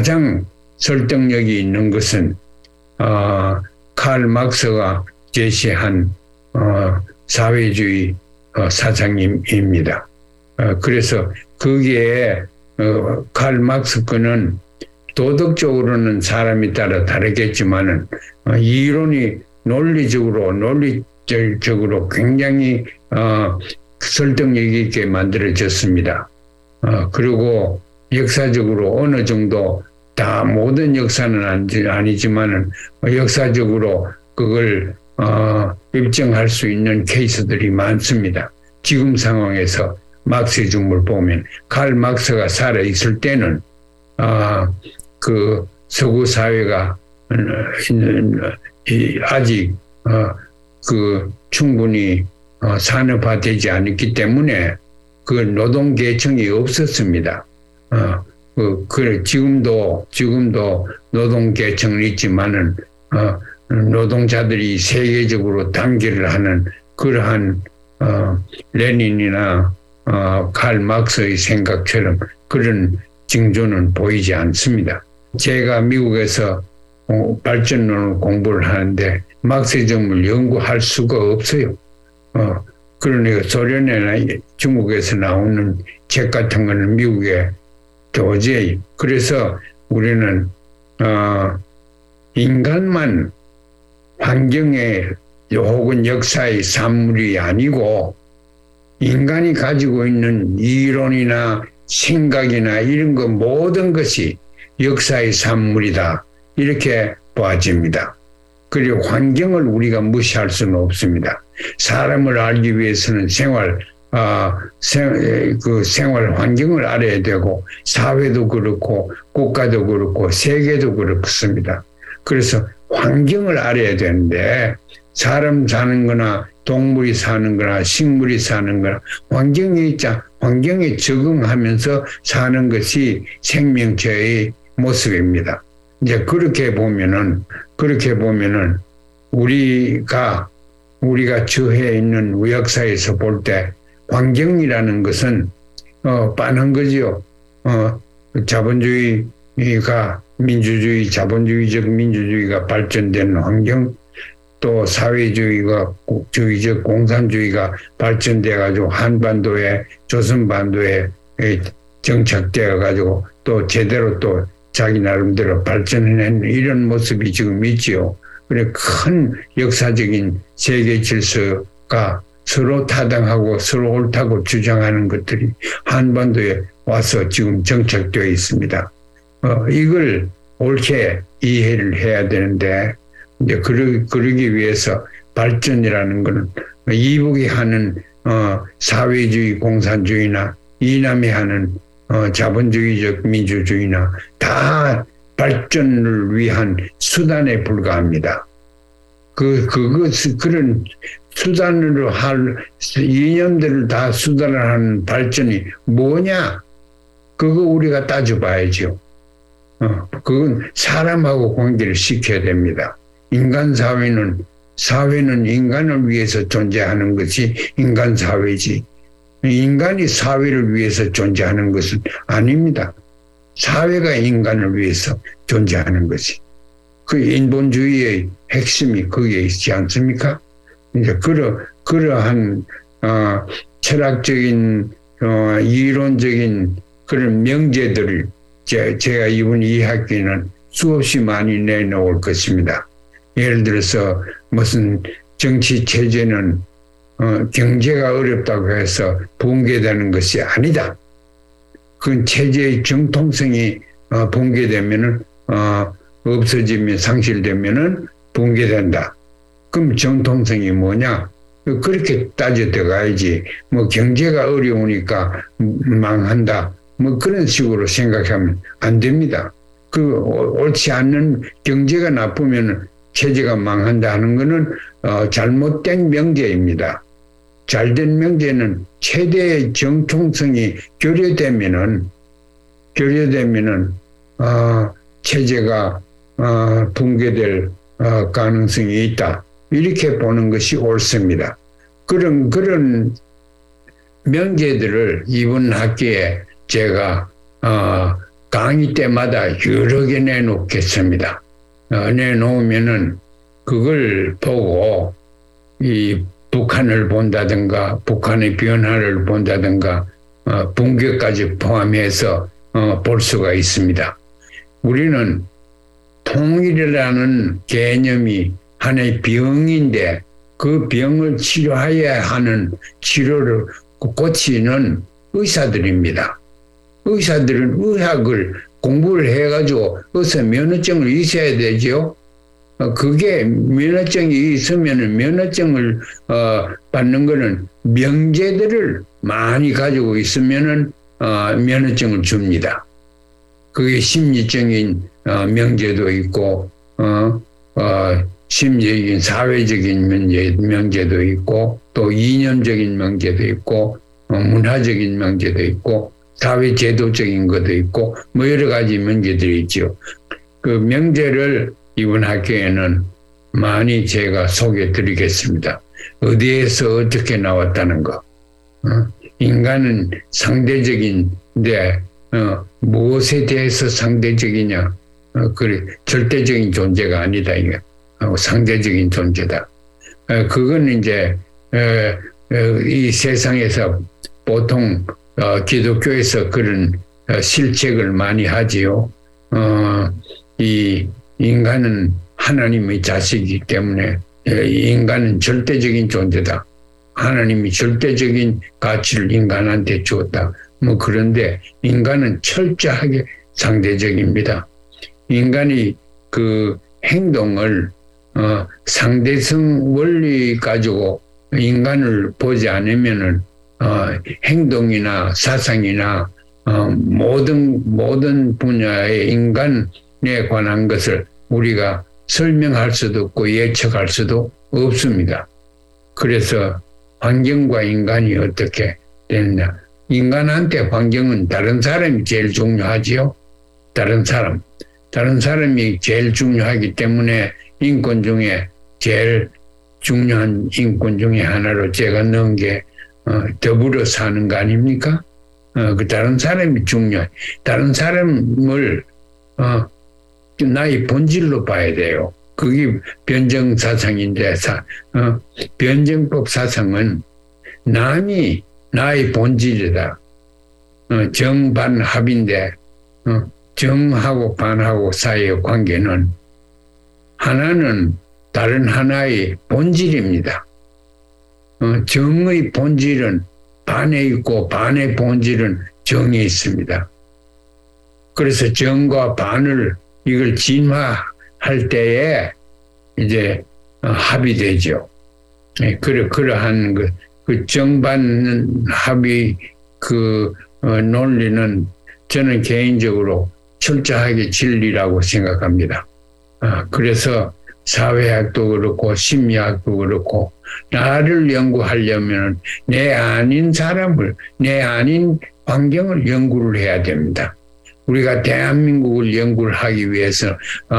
가장 설득력이 있는 것은 칼 막스가 제시한 사회주의 사상입니다. 그래서 거기에 칼 막스 거는 도덕적으로는 사람에 따라 다르겠지만은 이론이 논리적으로 굉장히 설득력 있게 만들어졌습니다. 그리고 역사적으로 어느 정도 다 모든 역사는 아니지만은 역사적으로 그걸 입증할 수 있는 케이스들이 많습니다. 지금 상황에서 막스의 중물 보면 칼 막스가 살아 있을 때는 그 서구 사회가 아직 그 충분히 산업화되지 않았기 때문에 그 노동 계층이 없었습니다. 지금도 노동 계층은 있지만은 노동자들이 세계적으로 단결을 하는 그러한 레닌이나 칼 막스의 생각처럼 그런 징조는 보이지 않습니다. 제가 미국에서 발전론을 공부를 하는데 막시즘을 연구할 수가 없어요. 그러니까 소련이나 중국에서 나오는 책 같은 거는 미국에 도저히. 그래서 우리는 인간만 환경의 혹은 역사의 산물이 아니고 인간이 가지고 있는 이론이나 생각이나 이런 것 모든 것이 역사의 산물이다. 이렇게 보아집니다. 그리고 환경을 우리가 무시할 수는 없습니다. 사람을 알기 위해서는 생활 환경을 알아야 되고 사회도 그렇고 국가도 그렇고 세계도 그렇습니다. 그래서 환경을 알아야 되는데 사람 사는 거나 동물이 사는 거나 식물이 사는 거나 환경에 적응하면서 사는 것이 생명체의 모습입니다. 이제 그렇게 보면은 우리가 처해 있는 역사에서 볼 때 환경이라는 것은 빠는 거죠. 자본주의가 자본주의적 민주주의가 발전된 환경, 또 사회주의가 국주의적 공산주의가 발전돼 가지고 한반도에 조선반도에 정착되어 가지고 또 제대로 또 자기 나름대로 발전해낸 이런 모습이 지금 있지요. 그래 큰 역사적인 세계 질서가 서로 타당하고 서로 옳다고 주장하는 것들이 한반도에 와서 지금 정착되어 있습니다. 이걸 옳게 이해를 해야 되는데 이제 그러기 위해서 발전이라는 것은 이북이 하는 사회주의 공산주의나 이남이 하는 자본주의적 민주주의나 다 발전을 위한 수단에 불과합니다. 그런 수단으로 할 이념들을 다 수단을 하는 발전이 뭐냐? 그거 우리가 따져봐야죠. 그건 사람하고 관계를 시켜야 됩니다. 사회는 인간을 위해서 존재하는 것이 인간 사회지. 인간이 사회를 위해서 존재하는 것은 아닙니다. 사회가 인간을 위해서 존재하는 것이. 그 인본주의의 핵심이 거기에 있지 않습니까? 이제 그러한 철학적인 이론적인 그런 명제들을 제가 이번 2학기는 수없이 많이 내놓을 것입니다. 예를 들어서 무슨 정치 체제는 경제가 어렵다고 해서 붕괴되는 것이 아니다. 그 체제의 정통성이 붕괴되면은 없어지면 상실되면은 붕괴된다. 그럼 정통성이 뭐냐? 그렇게 따져 들어가야지. 뭐 경제가 어려우니까 망한다. 뭐 그런 식으로 생각하면 안 됩니다. 옳지 않는 경제가 나쁘면 체제가 망한다 하는 것은 잘못된 명제입니다. 잘된 명제는 최대의 정통성이 교류되면은 체제가 붕괴될 가능성이 있다. 이렇게 보는 것이 옳습니다. 그런 명제들을 이번 학기에 제가 강의 때마다 여러 개 내놓겠습니다. 내놓으면은 그걸 보고 이 북한을 본다든가 북한의 변화를 본다든가 붕괴까지 포함해서 볼 수가 있습니다. 우리는 통일이라는 개념이 하나의 병인데 그 병을 치료해야 하는 치료를 고치는 의사들입니다. 의사들은 의학을 공부를 해가지고 어서 면허증을 있어야 되죠. 그게 면허증이 있으면 면허증을 받는 거는 명제들을 많이 가지고 있으면은 면허증을 줍니다. 그게 심리적인 명제도 있고 심리적인 사회적인 명제도 있고 또 이념적인 명제도 있고 문화적인 명제도 있고 사회 제도적인 것도 있고 뭐 여러 가지 명제들이 있죠. 그 명제를 이번 학교에는 많이 제가 소개해 드리겠습니다. 어디에서 어떻게 나왔다는 거. 인간은 상대적인데 무엇에 대해서 상대적이냐. 그래 절대적인 존재가 아니다. 이게 상대적인 존재다. 그건 이제 이 세상에서 보통 기독교에서 그런 실책을 많이 하지요. 이 인간은 하나님의 자식이기 때문에 인간은 절대적인 존재다. 하나님이 절대적인 가치를 인간한테 주었다. 뭐 그런데 인간은 철저하게 상대적입니다. 인간이 그 행동을 상대성 원리 가지고 인간을 보지 않으면은 행동이나 사상이나 모든 분야의 인간에 관한 것을 우리가 설명할 수도 없고 예측할 수도 없습니다. 그래서 환경과 인간이 어떻게 되느냐. 인간한테 환경은 다른 사람이 제일 중요하지요. 다른 사람이 제일 중요하기 때문에 인권 중에 제일 중요한 인권 중에 하나로 제가 넣은 게 더불어 사는 거 아닙니까? 그 다른 사람이 중요해. 다른 사람을 나의 본질로 봐야 돼요. 그게 변정 사상인데 변정법 사상은 남이 나의 본질이다. 정반합인데 정하고 반하고 사이의 관계는 하나는 다른 하나의 본질입니다. 정의 본질은 반에 있고 반의 본질은 정에 있습니다. 그래서 정과 반을 이걸 진화할 때에 이제 합이 되죠. 그러한 그 정반 합의 그 논리는 저는 개인적으로 철저하게 진리라고 생각합니다. 그래서 사회학도 그렇고 심리학도 그렇고 나를 연구하려면 내 아닌 사람을, 내 아닌 환경을 연구를 해야 됩니다. 우리가 대한민국을 연구를 하기 위해서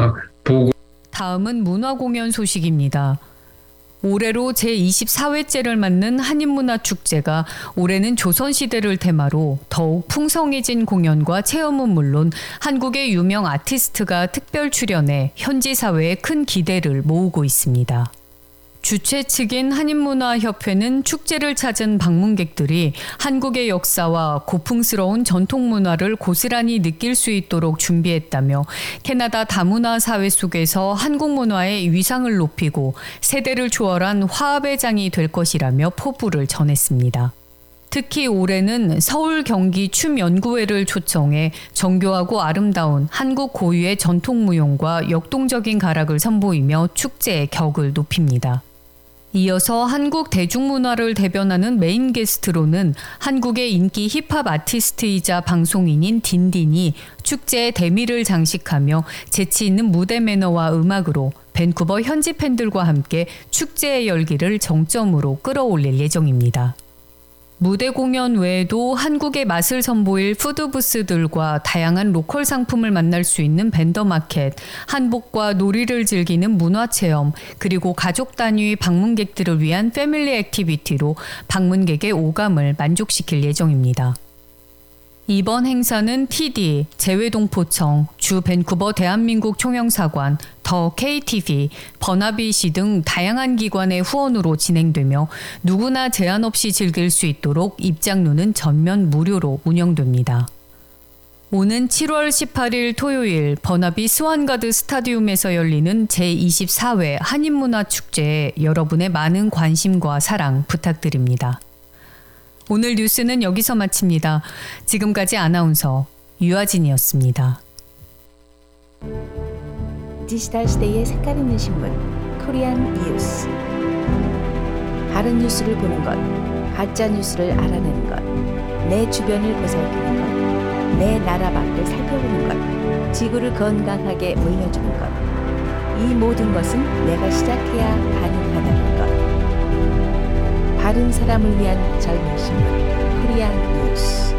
다음은 문화공연 소식입니다. 올해로 제24회째를 맞는 한인문화축제가 올해는 조선시대를 테마로 더욱 풍성해진 공연과 체험은 물론 한국의 유명 아티스트가 특별 출연해 현지 사회에 큰 기대를 모으고 있습니다. 주최 측인 한인문화협회는 축제를 찾은 방문객들이 한국의 역사와 고풍스러운 전통 문화를 고스란히 느낄 수 있도록 준비했다며 캐나다 다문화 사회 속에서 한국 문화의 위상을 높이고 세대를 초월한 화합의 장이 될 것이라며 포부를 전했습니다. 특히 올해는 서울 경기 춤연구회를 초청해 정교하고 아름다운 한국 고유의 전통무용과 역동적인 가락을 선보이며 축제의 격을 높입니다. 이어서 한국 대중문화를 대변하는 메인 게스트로는 한국의 인기 힙합 아티스트이자 방송인인 딘딘이 축제의 대미를 장식하며 재치 있는 무대 매너와 음악으로 밴쿠버 현지 팬들과 함께 축제의 열기를 정점으로 끌어올릴 예정입니다. 무대 공연 외에도 한국의 맛을 선보일 푸드부스들과 다양한 로컬 상품을 만날 수 있는 벤더마켓, 한복과 놀이를 즐기는 문화체험, 그리고 가족 단위 방문객들을 위한 패밀리 액티비티로 방문객의 오감을 만족시킬 예정입니다. 이번 행사는 TD, 재외동포청, 주 밴쿠버 대한민국 총영사관, 더 KTV, 버나비시 등 다양한 기관의 후원으로 진행되며 누구나 제한 없이 즐길 수 있도록 입장료는 전면 무료로 운영됩니다. 오는 7월 18일 토요일 버나비 스완가드 스타디움에서 열리는 제24회 한인문화축제에 여러분의 많은 관심과 사랑 부탁드립니다. 오늘 뉴스는 여기서 마칩니다. 지금까지 아나운서 유아진이었습니다. 디지털 시대의 색깔 있는 신문 코리안 뉴스. 다른 뉴스를 보는 것, 가짜 뉴스를 알아내는 것, 내 주변을 보살피는 것, 내 나라 밖을 살펴보는 것, 지구를 건강하게 물려주는 것. 이 모든 것은 내가 시작해야 가능하다는 것. 바른 사람을 위한 젊은 신문 코리안 뉴스.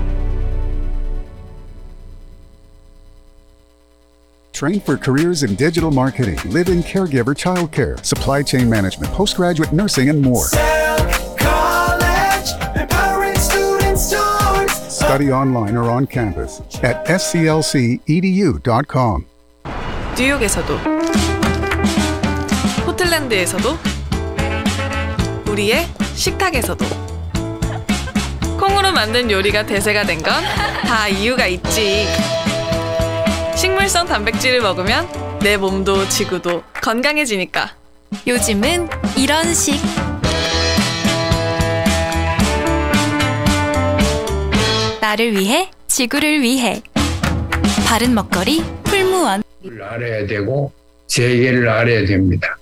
Train for careers in digital marketing, live-in caregiver childcare, supply chain management, postgraduate nursing, and more. College, empowering students towards Study online or on campus at sclcedu.com. 뉴욕에서도, 포틀랜드에서도, 우리의 식탁에서도. 콩으로 만든 요리가 대세가 된 건 다 이유가 있지. 식물성 단백질을 먹으면 내 몸도 지구도 건강해지니까. 요즘은 이런 식. 나를 위해, 지구를 위해. 바른 먹거리 풀무원. 알아야 되고 세계를 알아야 됩니다.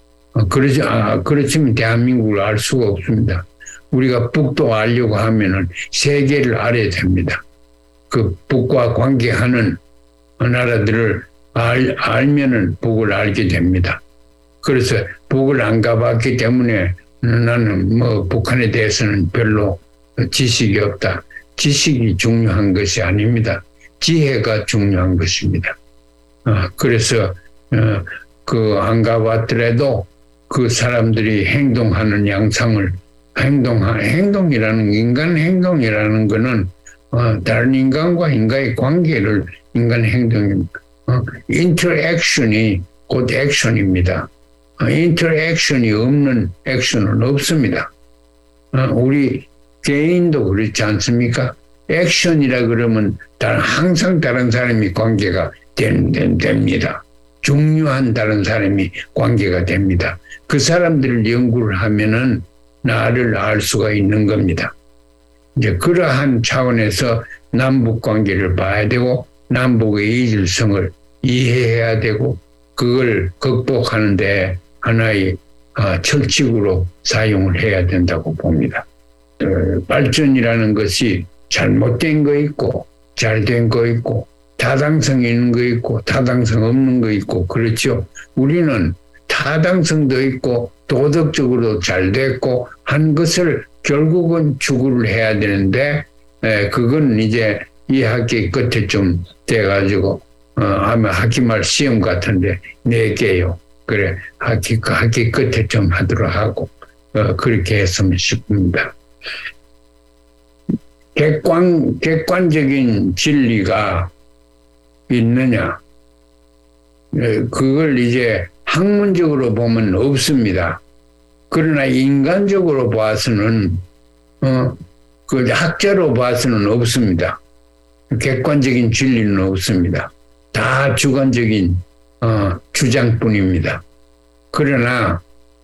그렇지만 대한민국을 알 수가 없습니다. 우리가 북도 알려고 하면은 세계를 알아야 됩니다. 그 북과 관계하는 나라들을 알면은 북을 알게 됩니다. 그래서 북을 안 가봤기 때문에 나는 북한에 대해서는 별로 지식이 없다. 지식이 중요한 것이 아닙니다. 지혜가 중요한 것입니다. 그래서 안 가봤더라도 그 사람들이 행동하는 양상을 인간 행동이라는 거는 다른 인간과 인간의 관계를 인간 행동이 인터액션이 곧 액션입니다. 인터액션이 없는 액션은 없습니다. 우리 개인도 그렇지 않습니까? 액션이라 그러면 항상 다른 사람이 관계가 됩니다. 중요한 다른 사람이 관계가 됩니다. 그 사람들을 연구를 하면은 나를 알 수가 있는 겁니다. 이제 그러한 차원에서 남북 관계를 봐야 되고 남북의 이질성을 이해해야 되고 그걸 극복하는데 하나의 철칙으로 사용을 해야 된다고 봅니다. 발전이라는 것이 잘못된 거 있고 잘된 거 있고 타당성 있는 거 있고 타당성 없는 거 있고 그렇죠. 우리는 타당성도 있고 도덕적으로 잘 됐고 한 것을 결국은 추구를 해야 되는데 그건 이제 이 학기 끝에 좀 돼가지고 아마 학기말 시험 같은데 4개요. 그래 학기 끝에 좀 하도록 하고 그렇게 했으면 싶습니다. 객관적인 진리가 있느냐? 그걸 이제 학문적으로 보면 없습니다. 그러나 인간적으로 봐서는 그 학자로 봐서는 없습니다. 객관적인 진리는 없습니다. 다 주관적인 주장뿐입니다. 그러나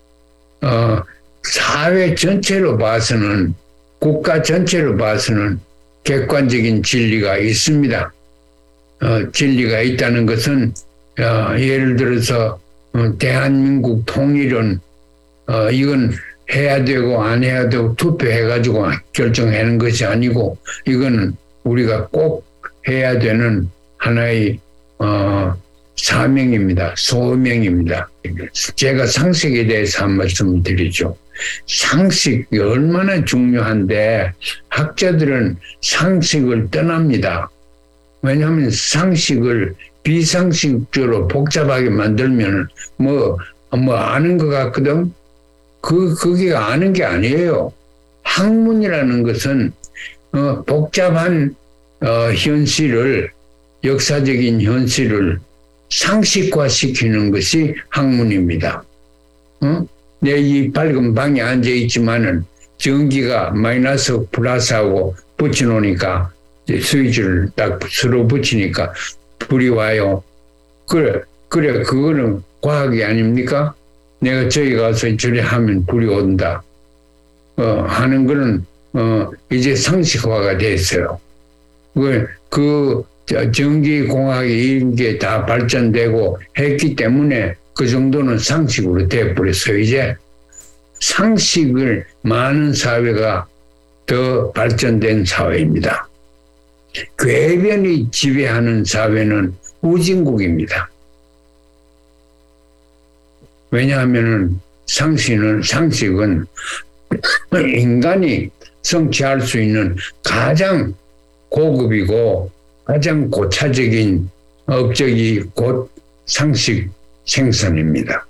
사회 전체로 봐서는 국가 전체로 봐서는 객관적인 진리가 있습니다. 진리가 있다는 것은 예를 들어서 대한민국 통일은 이건 해야 되고 안 해야 되고 투표해가지고 결정하는 것이 아니고 이거는 우리가 꼭 해야 되는 하나의 사명입니다. 소명입니다. 제가 상식에 대해서 한 말씀을 드리죠. 상식이 얼마나 중요한데 학자들은 상식을 떠납니다. 왜냐하면 상식을 비상식적으로 복잡하게 만들면 아는 것 같거든. 그게 아는 게 아니에요. 학문이라는 것은 복잡한 현실을 역사적인 현실을 상식화시키는 것이 학문입니다. 내 이 밝은 방에 앉아 있지만은 전기가 마이너스 플러스하고 붙여놓으니까 스위치를 딱 서로 붙이니까 불이 와요. 그래 그거는 과학이 아닙니까? 내가 저기 가서 저리 하면 불이 온다. 하는 거는 이제 상식화가 됐어요. 전기공학이 이런 게 다 발전되고 했기 때문에 그 정도는 상식으로 돼버렸어요. 이제 상식을 많은 사회가 더 발전된 사회입니다. 궤변이 지배하는 사회는 후진국입니다. 왜냐하면 상식은 인간이 성취할 수 있는 가장 고급이고 가장 고차적인 업적이 곧 상식 생산입니다.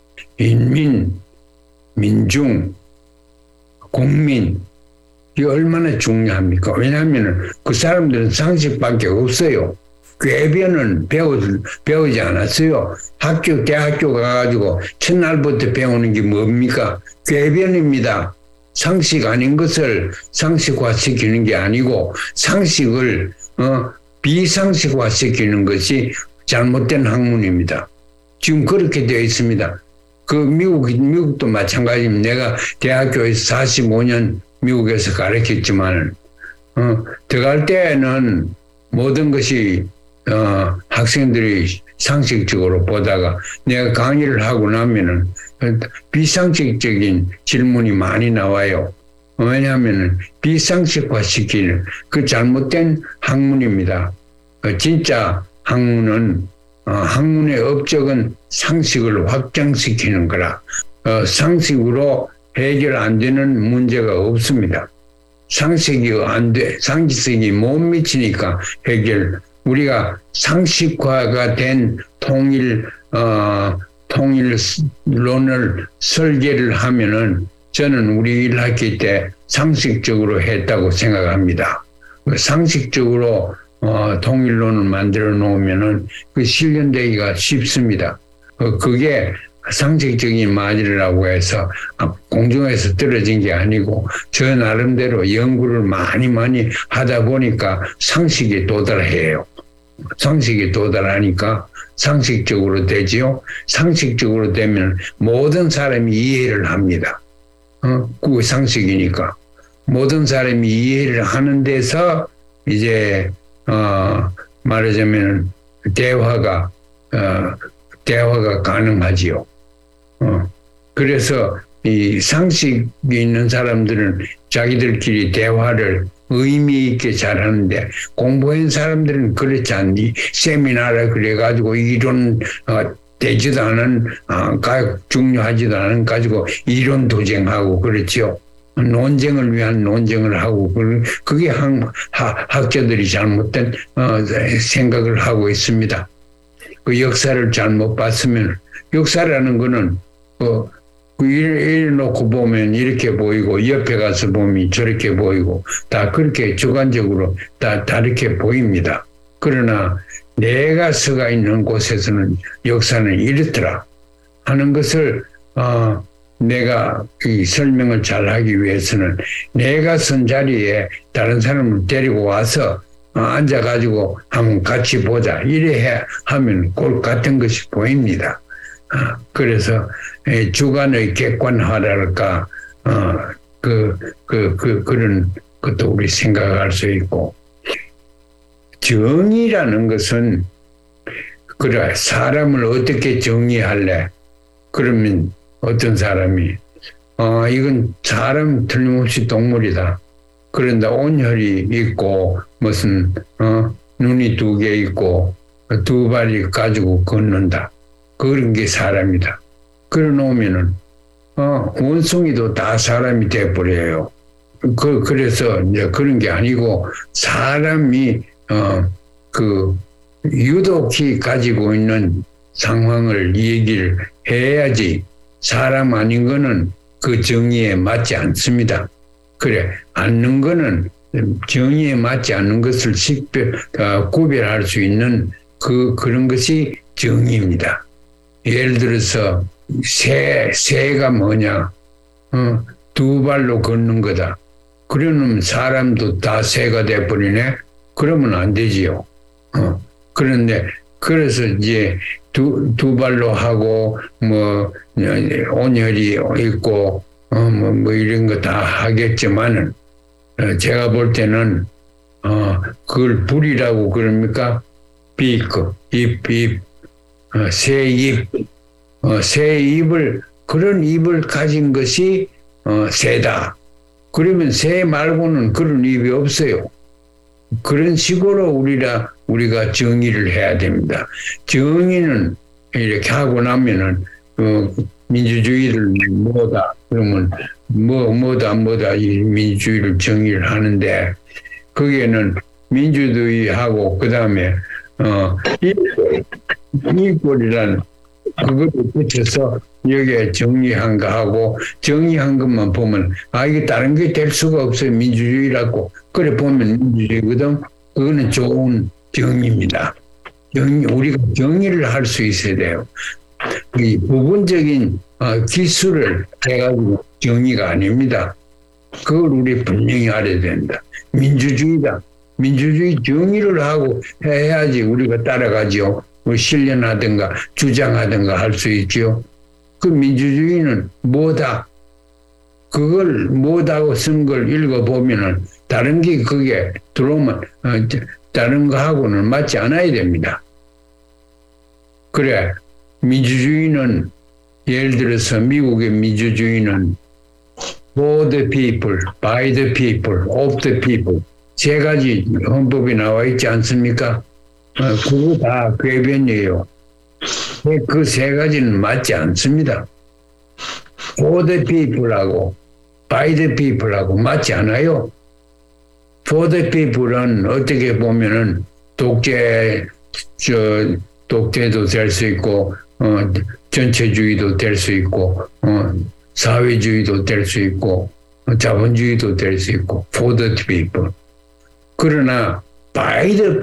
민중, 국민, 이게 얼마나 중요합니까? 왜냐하면 그 사람들은 상식밖에 없어요. 궤변은 배우지 않았어요. 대학교 가가지고 첫날부터 배우는 게 뭡니까? 궤변입니다. 상식 아닌 것을 상식화시키는 게 아니고 상식을 비상식화시키는 것이 잘못된 학문입니다. 지금 그렇게 되어 있습니다. 미국도 마찬가지입니다. 내가 대학교에서 45년 미국에서 가르쳤지만 들어갈 때는 모든 것이 학생들이 상식적으로 보다가 내가 강의를 하고 나면은 비상식적인 질문이 많이 나와요. 왜냐하면 비상식화시키는 그 잘못된 학문입니다. 진짜 학문은 학문의 업적은 상식을 확장시키는 거라. 상식으로 해결 안 되는 문제가 없습니다. 상식이 못 미치니까 우리가 상식화가 된 통일론을 설계를 하면은 저는 우리 1학기 때 상식적으로 했다고 생각합니다. 상식적으로 통일론을 만들어 놓으면은 그 실현되기가 쉽습니다. 그게 상식적인 말이라고 해서 공중에서 떨어진 게 아니고 저 나름대로 연구를 많이 하다 보니까 상식에 도달해요. 상식에 도달하니까 상식적으로 되지요. 상식적으로 되면 모든 사람이 이해를 합니다. 그게 상식이니까. 모든 사람이 이해를 하는 데서 이제 말하자면 대화가 가능하지요. 그래서 이 상식이 있는 사람들은 자기들끼리 대화를 의미 있게 잘하는데 공부한 사람들은 그렇지 않니. 세미나를 그래가지고 이론 되지도 않은 중요하지도 않은 가지고 이론 도쟁하고 그렇죠. 논쟁을 위한 논쟁을 하고 그게 학자들이 잘못된 생각을 하고 있습니다. 그 역사를 잘못 봤으면 역사라는 거는 이래 놓고 보면 이렇게 보이고 옆에 가서 보면 저렇게 보이고 다 그렇게 주관적으로 다 다르게 보입니다. 그러나 내가 서가 있는 곳에서는 역사는 이렇더라 하는 것을 내가 이 설명을 잘하기 위해서는 내가 선 자리에 다른 사람을 데리고 와서 앉아가지고 한번 같이 보자 이래 하면 꼴 같은 것이 보입니다. 그래서 주관의 객관화랄까 그런 것도 우리 생각할 수 있고 정의라는 것은 그래 사람을 어떻게 정의할래? 그러면 어떤 사람이 이건 사람 틀림없이 동물이다. 그런데 온혈이 있고 무슨 눈이 2개 있고 2발이 가지고 걷는다. 그런 게 사람이다. 그래 놓으면은 원숭이도 다 사람이 돼버려요. 그래서 이제 그런 게 아니고 사람이 유독히 가지고 있는 상황을 얘기를 해야지 사람 아닌 거는 그 정의에 맞지 않습니다. 그래, 않는 거는 정의에 맞지 않는 것을 구별할 수 있는 그런 것이 정의입니다. 예를 들어서 새가 뭐냐? 두 발로 걷는 거다. 그러면 사람도 다 새가 돼버리네? 그러면 안 되지요. 그런데 그래서 이제 두 발로 하고 온혈이 있고 뭐 이런 거 다 하겠지만은 제가 볼 때는 그걸 불이라고 그럽니까? 새 입, 새 입을 그런 입을 가진 것이 새다. 그러면 새 말고는 그런 입이 없어요. 그런 식으로 우리가 정의를 해야 됩니다. 정의는 이렇게 하고 나면은 민주주의를 뭐다 그러면 뭐다 이 민주주의를 정의를 하는데 거기에는 민주주의하고 그 다음에 이익권이라는 그거를 붙여서 여기에 정리한 거 하고 정리한 것만 보면 이게 다른 게 될 수가 없어요. 민주주의라고. 그래 보면 민주주의거든. 그거는 좋은 정의입니다. 우리가 정의를 할 수 있어야 돼요. 이 부분적인 기술을 해가지고 정의가 아닙니다. 그걸 우리 분명히 알아야 된다. 민주주의다. 민주주의 정의를 하고 해야지 우리가 따라가죠. 실현하든가 주장하든가 할 수 있죠. 그 민주주의는 뭐다. 그걸 뭐다고 쓴 걸 읽어보면은 다른 게 그게 들어오면 다른 거하고는 맞지 않아야 됩니다. 그래 민주주의는 예를 들어서 미국의 민주주의는 for the people, by the people, of the people 세 가지 헌법에 나와 있지 않습니까? 그거 다 궤변이에요. 그 세 가지는 맞지 않습니다. For the people하고 by the people하고 맞지 않아요. For the people은 어떻게 보면은 독재도 될 수 있고 전체주의도 될 수 있고 사회주의도 될 수 있고 자본주의도 될 수 있고 for the people. 그러나 by the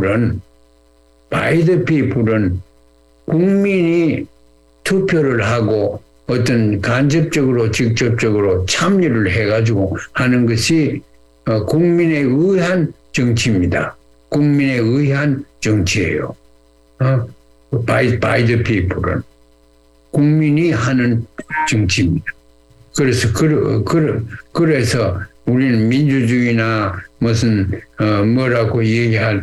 people은 국민이 투표를 하고 어떤 간접적으로 직접적으로 참여를 해가지고 하는 것이 국민에 의한 정치입니다. 국민에 의한 정치예요. by the people은 국민이 하는 정치입니다. 그래서 우리는 민주주의나 무슨 뭐라고 얘기할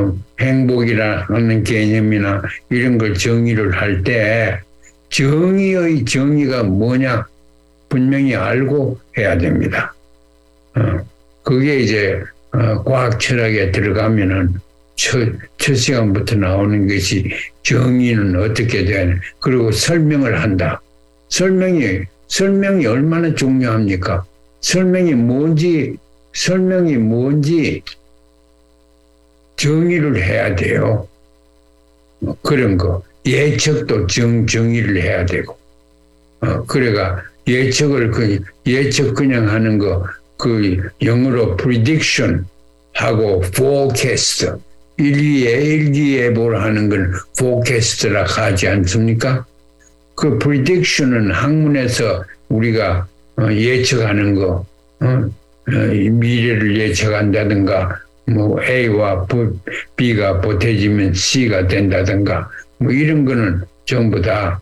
행복이라는 개념이나 이런 걸 정의를 할 때 정의의 정의가 뭐냐 분명히 알고 해야 됩니다. 그게 이제 과학 철학에 들어가면은 첫 시간부터 나오는 것이 정의는 어떻게 되냐. 그리고 설명을 한다. 설명이 얼마나 중요합니까? 설명이 뭔지 정의를 해야 돼요. 그런 거. 예측도 정의를 해야 되고. 그래가 예측 그냥 하는 거, 영어로 prediction 하고 forecast. 일기예보를 하는 건 forecast라 하지 않습니까? 그 prediction은 학문에서 우리가 예측하는 거, 미래를 예측한다든가, A와 B가 보태지면 C가 된다든가, 이런 거는 전부 다,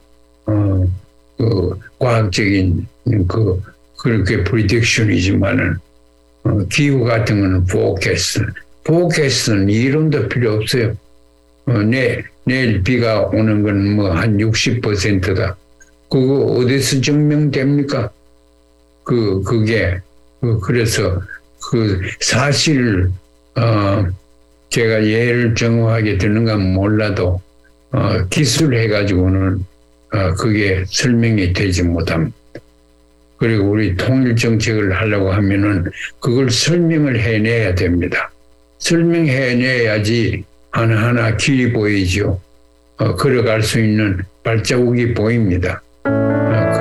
과학적인, 그렇게 prediction이지만은, 기후 같은 거는 forecast는 이론도 필요 없어요. 내일 비가 오는 건 한 60%다. 그거 어디서 증명됩니까? 그래서 사실을, 제가 예를 정확하게 드는가 몰라도, 기술해가지고는, 그게 설명이 되지 못합니다. 그리고 우리 통일정책을 하려고 하면은 그걸 설명을 해내야 됩니다. 설명해내야지 하나하나 길이 보이죠. 걸어갈 수 있는 발자국이 보입니다.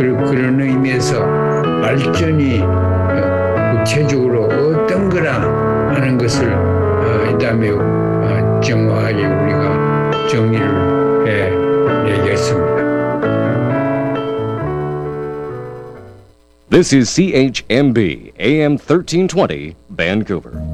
그런 의미에서 발전이 구체적으로 어떤 거라 하는 것을 이다음에 정확하게 우리가 정리를 해내겠습니다. This is CHMB AM 1320, Vancouver.